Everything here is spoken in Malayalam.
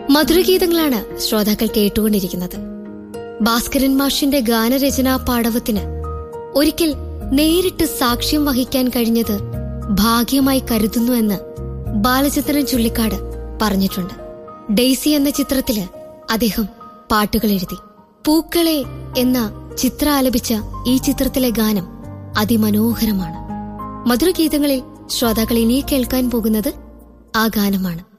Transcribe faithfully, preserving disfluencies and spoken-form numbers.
മധുരഗീതങ്ങളാണ് ശ്രോതാക്കൾ കേട്ടുകൊണ്ടിരിക്കുന്നത്. ഭാസ്കരൻ മാഷിന്റെ ഗാനരചനാ പാടവത്തിന് ഒരിക്കൽ നേരിട്ട് സാക്ഷ്യം വഹിക്കാൻ കഴിഞ്ഞത് ഭാഗ്യമായി കരുതുന്നുവെന്ന് ബാലചന്ദ്രൻ ചുള്ളിക്കാട് പറഞ്ഞിട്ടുണ്ട്. ഡെയ്സി എന്ന ചിത്രത്തില് അദ്ദേഹം പാട്ടുകൾ എഴുതി. പൂക്കളെ എന്ന ചിത്ര ആലപിച്ച ഈ ചിത്രത്തിലെ ഗാനം അതിമനോഹരമാണ്. മധുരഗീതങ്ങളിൽ ശ്രോതാക്കൾ ഇനി കേൾക്കാൻ പോകുന്നത് ആ ഗാനമാണ്.